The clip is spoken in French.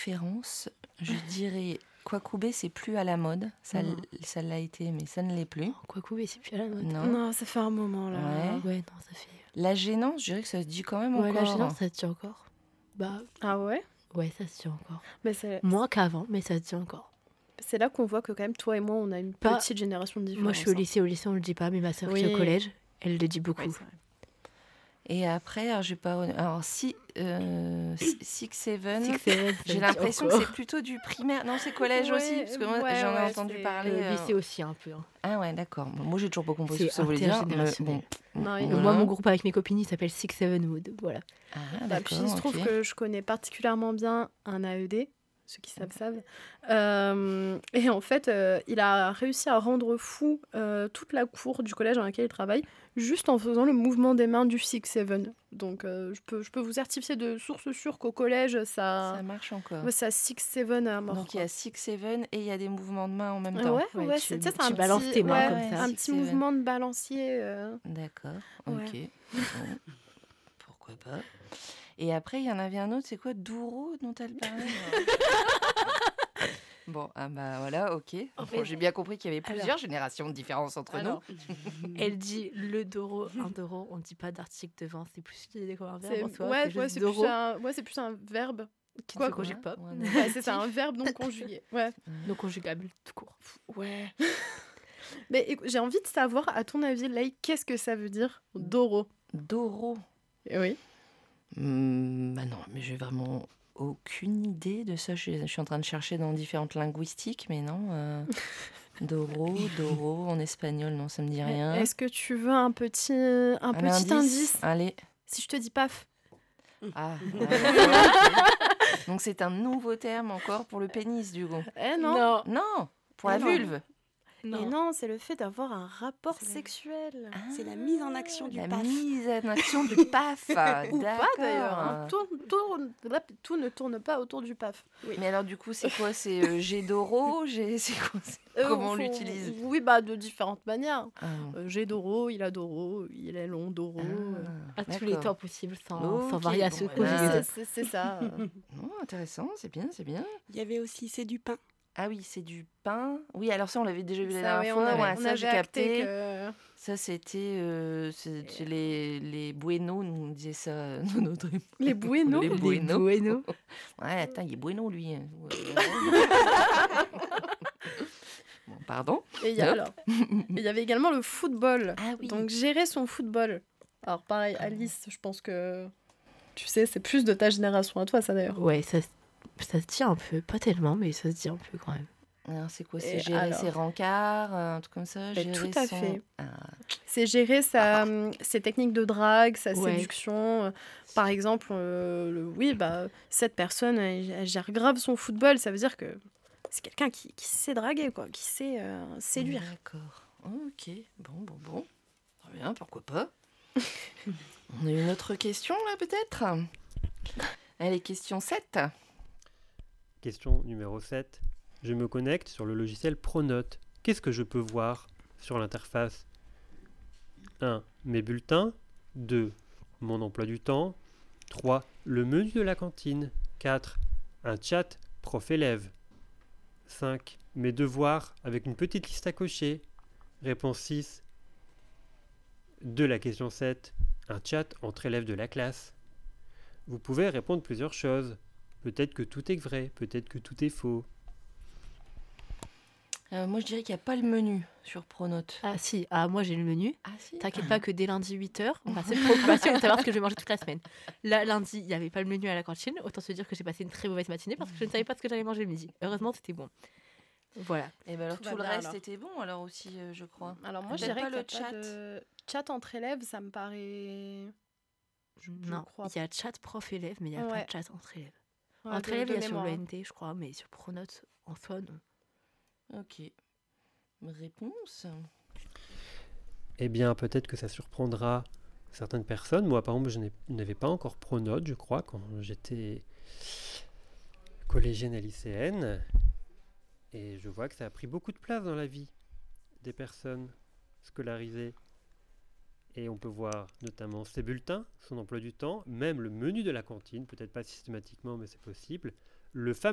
préférence, je dirais Kwakubé, c'est plus à la mode. Ça l'a été, mais ça ne l'est plus. Kwakubé, c'est plus à la mode. Non, ça fait un moment là. Ouais, non, ça fait. La gênance, je dirais que ça se dit quand même encore. La gênance, ça se dit encore. Ah ouais. Ouais, ça se dit encore. Mais c'est... Moins qu'avant, mais ça se dit encore. C'est là qu'on voit que quand même toi et moi, on a une petite génération de différence. Moi, je suis au lycée, on le dit pas, mais ma sœur qui est au collège, elle le dit beaucoup. Ouais, et après, alors, j'ai pas. Alors, Six Seven, j'ai j'ai l'impression que c'est plutôt du primaire. Non, c'est collège aussi, parce que moi, j'en ai entendu parler. Lycée aussi, un peu. Hein. Ah ouais, d'accord. Moi, j'ai toujours pas compris ce que ça voulait dire. Bon. Moi, mon groupe avec mes copines, il s'appelle Six Seven Wood. Voilà. Puis il se trouve que je connais particulièrement bien un AED. Ceux qui savent. Et en fait, il a réussi à rendre fou toute la cour du collège dans laquelle il travaille, juste en faisant le mouvement des mains du 6-7. Donc, je peux vous certifier de source sûre qu'au collège, ça marche encore. Ouais, ça 6-7 à mort. Donc, il y a 6-7 et il y a des mouvements de mains en même temps. Ouais, c'est un balances tes mains comme ça. Un petit mouvement de balancier. D'accord, ok. Bon, pourquoi pas. Et après, il y en avait un autre, c'est quoi, Douro, dont elle parlait? Bon, voilà, ok. J'ai bien compris qu'il y avait plusieurs générations de différence entre nous. Elle dit le Doro, un Doro, on ne dit pas d'article devant, c'est plus utilisé comme un verbe en soi. C'est plus un verbe qui ne se conjugue pas. C'est un verbe non conjugué. Ouais. Non conjugable, tout court. Ouais. Mais écoute, j'ai envie de savoir, à ton avis, Laï, qu'est-ce que ça veut dire, Doro? Doro. Oui. Non, mais j'ai vraiment aucune idée de ça. Je suis en train de chercher dans différentes linguistiques, mais non. Doro, en espagnol, non, ça me dit rien. Est-ce que tu veux un petit indice? Allez. Si je te dis paf. Ah. Donc c'est un nouveau terme encore pour le pénis, du coup. Non. Non, pour la vulve. Non. Et non, c'est le fait d'avoir un rapport sexuel. C'est la mise en action du PAF. La mise en action du PAF. Ou pas d'ailleurs. Tout ne tourne pas autour du PAF. Oui. Mais alors du coup, c'est quoi? C'est G d'oro? C'est quoi? Comment on l'utilise? Oui, de différentes manières. G d'oro, il a d'oro, il est long d'oro. À tous les temps possibles, sans variation. C'est ça. Intéressant, c'est bien. Il y avait aussi c'est du pain. Ah oui, c'est du pain. Oui, alors ça, on l'avait déjà vu la dernière fois. Ça, j'ai capté. Ça, c'était les Bueno, nous disaient ça. Notre... Les Bueno? Les Bueno. Ouais, attends, il est Bueno, lui. Bon, pardon. Et il y avait également le football. Ah oui. Donc, gérer son football. Alors, pareil, Alice, je pense que... Tu sais, c'est plus de ta génération à toi, ça, d'ailleurs. Ouais, ça se dit un peu, pas tellement, mais ça se dit un peu quand même. Alors, c'est quoi? C'est gérer ses rencarts, un truc comme ça? Tout à fait. C'est gérer ses techniques de drague, sa séduction. Par exemple, cette personne, elle gère grave son football. Ça veut dire que c'est quelqu'un qui sait draguer, quoi, qui sait séduire. D'accord. Ok. Bon. Très bien, pourquoi pas. On a une autre question, là, peut-être? Allez, question 7. Question numéro 7. Je me connecte sur le logiciel Pronote. Qu'est-ce que je peux voir sur l'interface? 1. Mes bulletins. 2. Mon emploi du temps. 3. Le menu de la cantine. 4. Un chat prof-élève. 5. Mes devoirs avec une petite liste à cocher. Réponse 6. De la question 7. Un chat entre élèves de la classe. Vous pouvez répondre plusieurs choses. Peut-être que tout est vrai, peut-être que tout est faux. Moi, je dirais qu'il n'y a pas le menu sur Pronote. Ah si, moi j'ai le menu. Ah si. T'inquiète pas que dès lundi 8h, ma seule préoccupation est de savoir ce que je vais manger toute la semaine. Là, lundi, il n'y avait pas le menu à la cantine. Autant se dire que j'ai passé une très mauvaise matinée parce que je ne savais pas ce que j'allais manger le midi. Heureusement, c'était bon. Voilà. Et alors tout le reste était bon alors aussi, je crois. Alors moi, je dirais que le chat entre élèves, ça me paraît... Non, il y a chat prof-élève, mais il n'y a pas de chat entre élèves. Ouais, entre élèves, il y a sur l'ENT, je crois, mais sur Pronote, en soi, non. Ok. Réponse? Eh bien, peut-être que ça surprendra certaines personnes. Moi, par exemple, je n'avais pas encore Pronote, je crois, quand j'étais collégienne et lycéenne. Et je vois que ça a pris beaucoup de place dans la vie des personnes scolarisées. Et on peut voir notamment ses bulletins, son emploi du temps, même le menu de la cantine, peut-être pas systématiquement, mais c'est possible. Le fameux